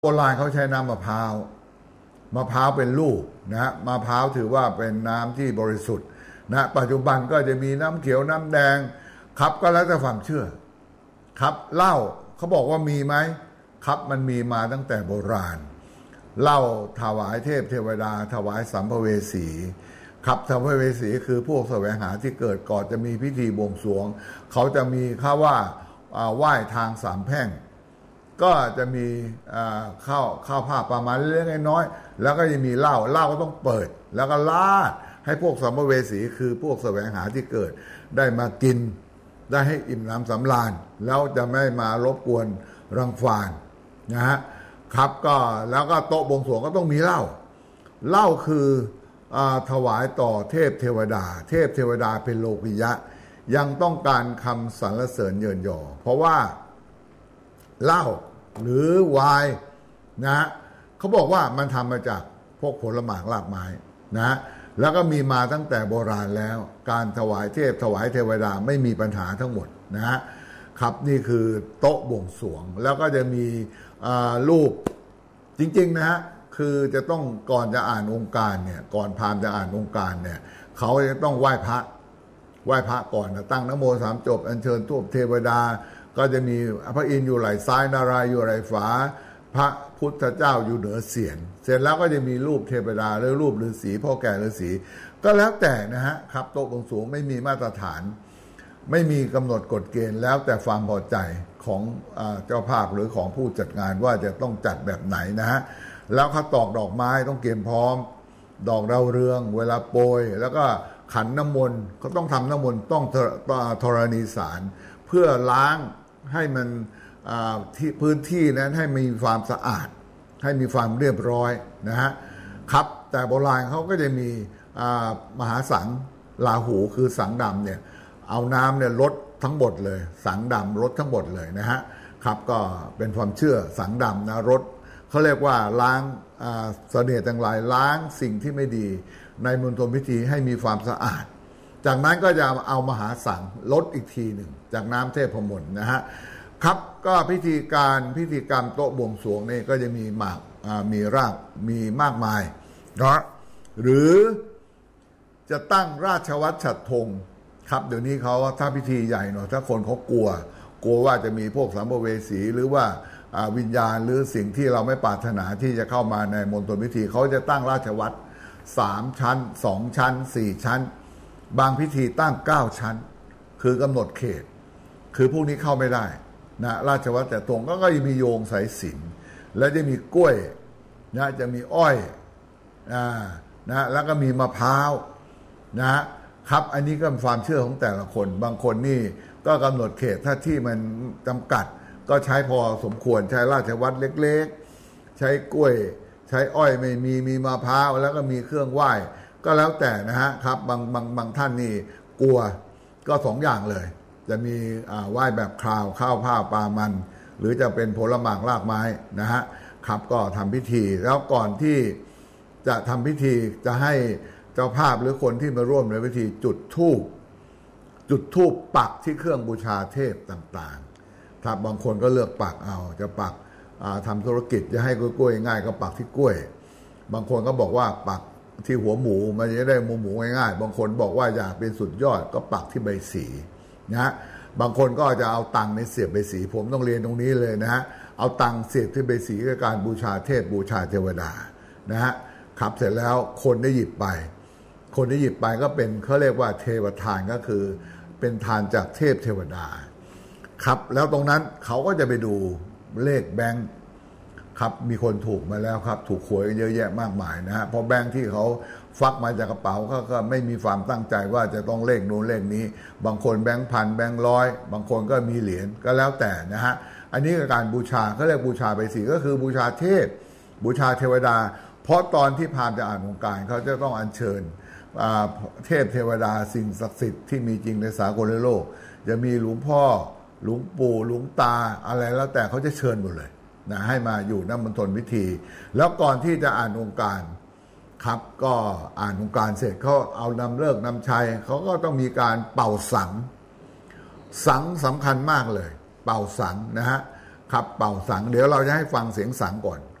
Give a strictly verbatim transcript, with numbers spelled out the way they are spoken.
โบราณเขาใช้น้ำมะพร้าวมะพร้าวเป็นลูกนะมะพร้าวถือว่าเป็นน้ำที่บริสุทธิ์นะปัจจุบันก็จะมีน้ำเขียวน้ำแดงครับก็แล้วแต่ความเชื่อครับเหล้าเขาบอกว่ามีไหมครับมันมีมาตั้งแต่โบราณเหล้าถวายเทพเทวดาถวายสัมภเวสีครับสัมภเวสีคือพวกแสวงหาที่เกิดก่อนจะมีพิธีบวงสรวงเขาจะมีข้าว่าไหว้ทางสามแพร่งก็จะมีข้าวข้าวผ้าประมาณเล็กๆน้อยๆแล้วก็จะมีเหล้าเหล้าก็ต้องเปิดแล้วก็ลาดให้พวกสัมภเวสีคือพวกแสวงหาที่เกิดได้มากินได้ให้อิ่มน้ำสำราญแล้วจะไม่มารบกวนรังควานนะฮะครับก็แล้วก็โต๊ะบวงสรวงก็ต้องมีเหล้าเหล้าคือถวายต่อเทพเทวดาเทพเทวดาเป็นโลกิยะยังต้องการคำสรรเสริญเยินยอเพราะว่าเหล้าหรือไวน์นะเขาบอกว่ามันทำมาจากพวกผลหมากรากไม้นะแล้วก็มีมาตั้งแต่โบราณแล้วการถวายเทพถวายเทวดาไม่มีปัญหาทั้งหมดนะครับนี่คือโต๊ะบวงสรวงแล้วก็จะมีรูปจริงๆนะฮะคือจะต้องก่อนจะอ่านองค์การเนี่ยก่อนพราหมณ์จะอ่านองค์การเนี่ยเขาจะต้องไหว้พระไหว้พระก่อนนะตั้งนะโมสามจบอัญเชิญทูปเทวดาก็จะมีพระอินทร์อยู่ไหล่ซ้ายนารายณ์อยู่ไหล่ขวาพระพุทธเจ้าอยู่เหนือเสียรเสร็จแล้วก็จะมีรูปเทวดาหรือรูปฤาษีพ่อแก่ฤาษีก็แล้วแต่นะฮะครับโต๊ะบวงสรวงไม่มีมาตรฐานไม่มีกำหนดกฎเกณฑ์แล้วแต่ความพอใจของเจ้าภาพหรือของผู้จัดงานว่าจะต้องจัดแบบไหนนะฮะแล้วเขาตอกดอกไม้ต้องเตรียมพร้อมดอกดาวเรืองเวลาโปรยแล้วก็ขันน้ำมนต์เขาต้องทำน้ำมนต์ต้องธรณีสารเพื่อล้างให้มันที่พื้นที่นั้นให้มีความสะอาดให้มีความเรียบร้อยนะฮะครับแต่โบราณเขาก็จะมีมหาสังลาหูคือสังดำเนี่ยเอาน้ำเนี่ยลดทั้งหมดเลยสังดำลดทั้งหมดเลยนะฮะครับก็เป็นความเชื่อสังดำนะลดเขาเรียกว่าล้างเสน่ห์ต่างหลายล้างสิ่งที่ไม่ดีในมณฑลพิธีให้มีความสะอาดจากนั้นก็จะเอามหาสังลดอีกทีหนึ่งจากน้ำเทพมนต์นะฮะครับก็พิธีการพิธีกรรมโต๊ะบวงสรวงนี่ก็จะมีหมากมีรากมีมากมายเนาะหรือจะตั้งราชวัตรฉัตรธงครับเดี๋ยวนี้เขาถ้าพิธีใหญ่หน่อยถ้าคนเขากลัวกลัวว่าจะมีพวกสัมภเวสีหรือว่าวิญญาณหรือสิ่งที่เราไม่ปรารถนาที่จะเข้ามาในมณฑลพิธีเขาจะตั้งราชวัตรสามชั้นสองชั้นสี่ชั้นบางพิธีตั้งเก้าชั้นคือกำหนดเขตคือพวกนี้เข้าไม่ได้นะราชวัตรแต่ตรงก็ก็จะมีโยงสายสิญจน์แล้วจะมีกล้วยนะจะมีอ้อยอ่านะแล้วก็มีมะพร้าวนะครับอันนี้ก็เป็นความเชื่อของแต่ละคนบางคนนี่ก็กำหนดเขตถ้าที่มันจำกัดก็ใช้พอสมควรใช้ราชวัตรเล็กๆใช้กล้วยใช้อ้อยไม่มีมีมะพร้าวแล้วก็มีเครื่องไหว้ก็แล้วแต่นะฮะครับบางบางบางท่านนี่กลัวก็สองอย่างเลยจะมีไหว้แบบคราวข้าวผ้าปลามันหรือจะเป็นผลหมากรากไม้นะฮะครับก็ทำพิธีแล้วก่อนที่จะทำพิธีจะให้เจ้าภาพหรือคนที่มาร่วมในพิธีจุดธูปจุดธูปปักที่เครื่องบูชาเทพต่างๆถ้าบางคนก็เลือกปักเอาจะปักทำธุรกิจจะให้กล้วยง่ายก็ปักที่กล้วยบางคนก็บอกว่าปักที่หัวหมูมันจะได้หมูหมูง่ายๆบางคนบอกว่าอยากเป็นสุดยอดก็ปักที่ใบสีนะบางคนก็จะเอาตังค์ในเสียบใบสีผมต้องเรียนตรงนี้เลยนะฮะเอาตังค์เสียบที่ใบสีคือการบูชาเทพบูชาเทวดานะฮะครับเสร็จแล้วคนได้หยิบไปคนที่หยิบไปก็เป็นเขาเรียกว่าเทวทานก็คือเป็นทานจากเทพเทวดาครับแล้วตรงนั้นเขาก็จะไปดูเลขแบงค์ครับมีคนถูกมาแล้วครับถูกหวยเยอะแยะมากมายนะฮะเพราะแบงค์ที่เขาฟักมาจากกระเป๋าเขาก็ไม่มีความตั้งใจว่าจะต้องเลขนู้นเลขนี้บางคนแบงค์พันแบงค์ร้อยบางคนก็มีเหรียญก็แล้วแต่นะฮะอันนี้คือการบูชาเขาเรียกบูชาไปสีก็คือบูชาเทพบูชาเทวดาเพราะตอนที่พราหมณ์จะอ่านองค์การเขาจะต้องอัญเชิญเทพเทวดาสิ่งศักดิ์สิทธิ์ที่มีจริงในสากลโลกจะมีหลวงพ่อหลวงปู่หลวงตาอะไรแล้วแต่เขาจะเชิญหมดเลยนะให้มาอยู่ณมณฑลพิธีแล้วก่อนที่จะอ่านองค์การครับก็อ่านองค์การเสร็จเขาเอานำเลิกนำชัยเขาก็ต้องมีการเป่าสังสังสำคัญมากเลยเป่าสังนะฮะครับเป่าสังเดี๋ยวเราจะให้ฟังเสียงสังก่อน